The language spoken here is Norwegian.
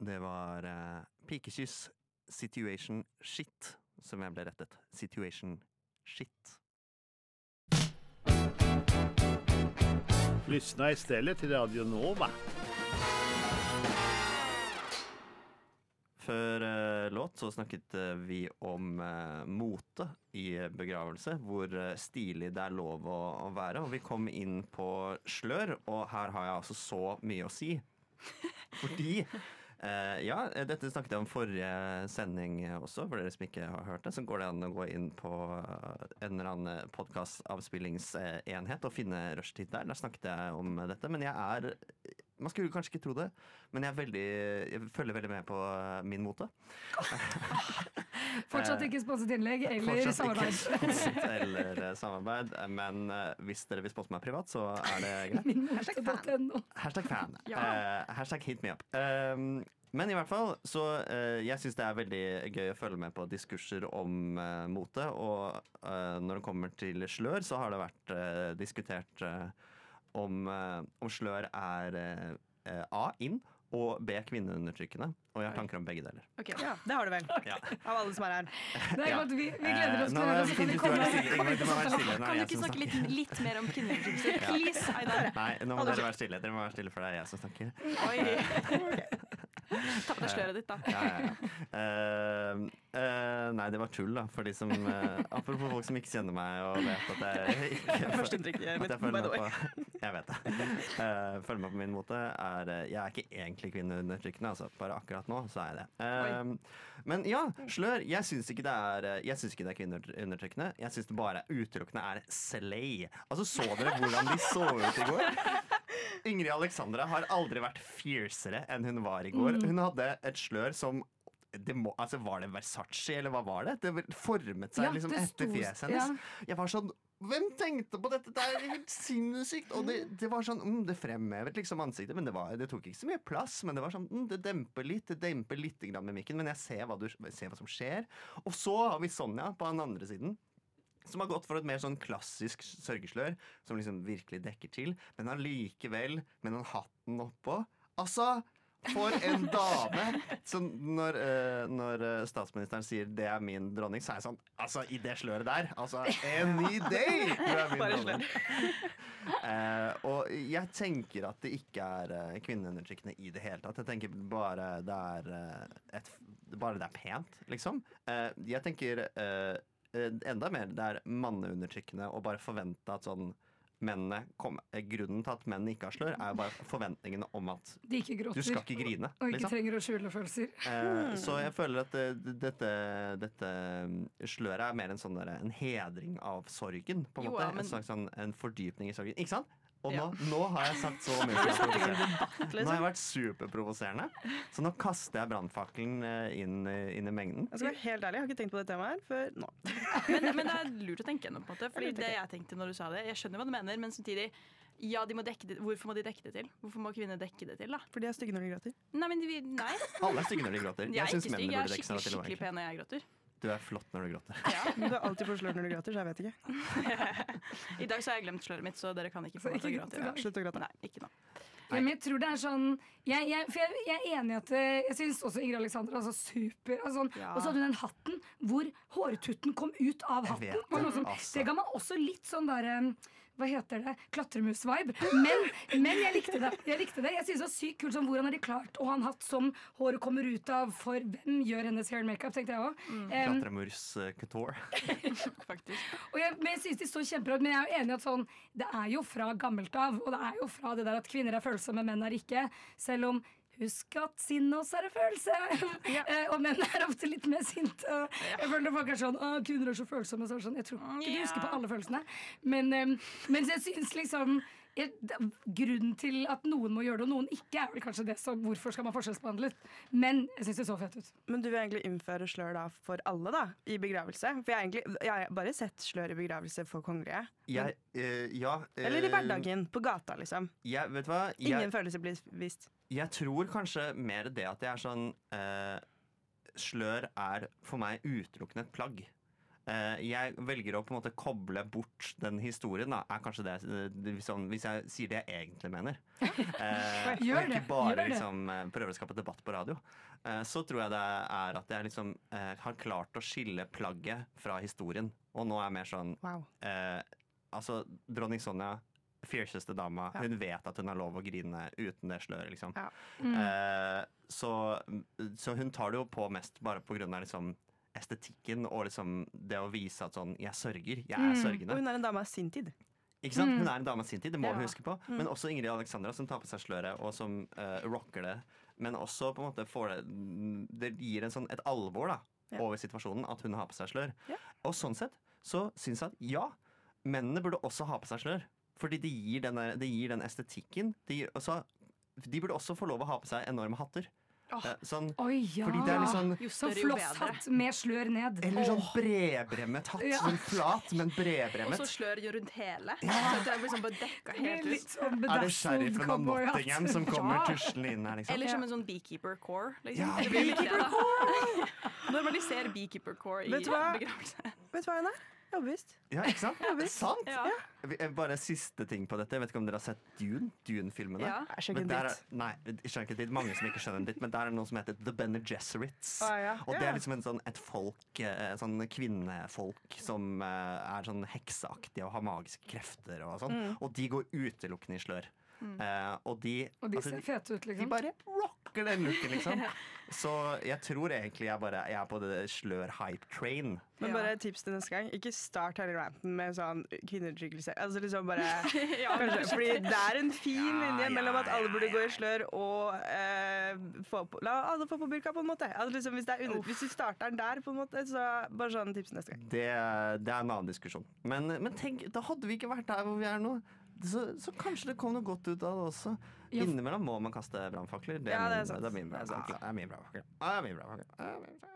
Det var Pikekyss Situation Shit, som jeg ble rettet. Situation Shit. Lyssna istället till Radio Nova. Før låt så snakket vi om mote i begravelse, hvor stilig det er lov å være. Og vi kom inn på slør, og her har jeg altså så mye å si. Fordi dette snakket jeg om forrige sending også, for dere som ikke har hørt det. Så går det an å gå inn på en eller annen podcast-avspillingsenhet og finne rushtid der. Der snakket jeg om dette, men man skulle kanskje ikke tro det, men jeg følger veldig med på min mote. Fortsatt ikke sponset innlegg eller samarbeid. Fortsatt ikke eller samarbeid, men hvis dere vil sponse meg privat, så er det greit. Hashtag fan. Hashtag hit me up. Men i hvert fall, så jeg synes det er veldig gøy å følge med på diskurser om mote, og når det kommer til slør, så har det vært diskutert om slør er A, inn, og B, kvinneundertrykkende. Og jeg har tanker om begge deler. Ok, ja, det har du vel. Ja. Av alle som er her. Det er godt, vi gleder oss til det, så kan vi komme Kan du ikke snakke litt mer om kvinneundertrykkelse? Please, Aidar. Nei, nå må dere være stille. Dere må være stille, for det er jeg som snakker. Oi. Ta på deg sløret ditt, da. Nei, det var tull, da. For de som apropos folk som ikke kjenner meg og vet at jeg ikke Førsteinntrykket mitt, by the way. Jeg vet det. Følger med på min mote jeg er ikke egentlig kvinneundertrykkende, altså. Bare akkurat nå så er jeg det. Men ja, slør. Jeg syns ikke det er kvinneundertrykkende. Jeg syns det bare utelukkende er slay. Altså, så dere hvordan de så ut i går? Ingrid Alexandra har aldri vært fiercere enn hun var i går. Hun hadde et slør som var det Versace, eller hva var det? Det formet seg liksom etter fjeset hennes. Jeg var sånn, hvem tenkte på dette? Det er helt sinnssykt. Og det var sånn, det fremhevet liksom ansiktet, men det tok ikke så mye plass. Men det var sånn, det demper litt grann med mikken, men jeg ser hva som skjer. Og så har vi Sonja på den andre siden, som har gått for et mer sånn klassisk sørgeslør, som liksom virkelig dekker til, men allikevel med den hatten oppå. Altså, for en dame! Så når statsministeren sier 'det er min dronning', så er jeg sånn, altså i det sløret der, altså any day! Du er min dronning. Og jeg tenker at det ikke er kvinneundertrykkende i det hele tatt. Jeg tenker bare det er pent, liksom. Jeg tenker enda mer det er manneundertrykkende å bare forvente at sånn grunnen til at menn ikke har slør er jo bare forventningene om at de ikke gråter, du skal ikke grine og ikke liksom. trenger å skjule følelser. Så jeg føler at dette sløret er mer en hedring av sorgen på en måte, en slags en fordypning i sorgen, ikke sant? Og nå har jeg sagt så mye. Nå har jeg vært superprovoserende. Så nå kaster jeg brannfakkelen inn i mengden. Jeg skal være helt ærlig, jeg har ikke tenkt på det temaet her før nå. Men det er lurt å tenke gjennom, på en måte. Fordi det jeg tenkte når du sa det, jeg skjønner hva du mener, men samtidig, ja, de må dekke det. Hvorfor må de dekke det til? Hvorfor må kvinner dekke det til, da? For de er stygge når de gråter. Nei. Alle er stygge når de gråter. Jeg er ikke stygg, jeg er skikkelig pen når jeg gråter. Du er flott når du gråter. Ja, men du er alltid på slør når du gråter, så jeg vet ikke. I dag så har jeg glemt sløret mitt, så dere kan ikke få meg til å gråte. Slutt å gråte. Nei, ikke nå. Ja, men jeg tror det er sånn jeg er enig i at jeg synes også Ingrid Alexandra er så super altså, og så hadde hun den hatten hvor hårtutten kom ut av hatten det ga meg også litt sånn der hva heter det? Klatremus-vibe. Men jeg likte det. Jeg synes det var sykt kult sånn, hvordan har de klart å ha en hatt som håret kommer ut av, for hvem gjør hennes hair and makeup, tenkte jeg også. Klatremus-couture. Faktisk. Men jeg synes de står kjemperart, men jeg er jo enig i at sånn, det er jo fra gammelt av, og det er jo fra det der at kvinner er følsomme, menn er ikke, selv om husk at sinne også er en følelse. Og menn er ofte litt mer sint. Jeg føler folk er sånn, kvinner er så følsomme. Så sånn. Jeg tror ikke du husker på alle følelsene. Men jeg synes liksom grunnen til at noen må gjøre det og noen ikke er vel kanskje det, så hvorfor skal man forskjellsbehandlet? Men jeg synes det så fett ut. Men du vil egentlig innføre slør da for alle da, i begravelse? For jeg har bare sett slør i begravelse for kongelige. Eller i hverdagen, på gata liksom. Vet du hva? Ingen følelser blir vist. Jeg tror kanskje mer det at jeg er sånn slør er for meg utelukkende et plagg. Jeg velger å på en måte koble bort den historien, da, er kanskje det sånn, hvis jeg sier det jeg egentlig mener. Og ikke bare liksom, prøver å skape debatt på radio. Så tror jeg det er at jeg liksom har klart å skille plagget fra historien. Og nå er jeg mer sånn altså, dronning Sonja, fierceste dama, hun vet at hun har lov å grine uten det sløret, liksom. Så hun tar det jo på mest bare på grunn av liksom estetikken og liksom det å vise at sånn, jeg sørger, jeg er sørgende. Og hun er en dame av sin tid. Ikke sant? Hun er en dame av sin tid, det må vi huske på. Men også Ingrid Alexandra som tar på seg sløret og som rocker det. Men også på en måte får det gir en sånn, et alvor da, over situasjonen at hun har på seg slør. Og sånn sett så synes jeg at mennene burde også ha på seg slør. Fordi det gir den estetikken. De burde også få lov å ha på seg enorme hatter. Sånn, fordi det er litt sånn, så flosshatt med slør ned. Eller sånn bredbremmet hatt. Sånn flat, men bredbremmet. Og så slør rundt hele. Så det er liksom bare dekka helt ut. Er det sheriffen av Nottingham som kommer tuslende inn her, liksom? Eller som en sånn beekeeper core. Liksom. Det blir beekeeper core! Normaliser beekeeper core i begravelse. Vet du hva hun er? Overbevist. Ja, ikke sant? Sant? Bare siste ting på dette. Jeg vet ikke om dere har sett Dune-filmene? Jeg skjønner ikke dritt. Nei, jeg skjønner ikke dritt. Mange som ikke skjønner dritt. Men der er det noe som heter The Bene Gesserits. Og det er liksom et folk, sånn kvinnefolk som er sånn hekseaktige og har magiske krefter og sånn. Og de går utelukkende i slør. Og de ser fete ut, liksom. De bare rocker den looken, liksom. Så jeg tror egentlig jeg er på det slør-hype-train. Men bare et tips til neste gang. Ikke start hele ranten med sånn kvinneutrykkelse. Altså liksom bare kanskje, fordi det er en fin linje mellom at alle burde gå i slør og la alle få på burka, på en måte. Altså liksom, hvis du starter den der, på en måte, så bare sånn tips neste gang. Det er en annen diskusjon. Men tenk, da hadde vi ikke vært der hvor vi er nå. Så kanskje det kom noe godt ut av det også. Innimellom må man kaste brannfakler. Det er min brannfakkel.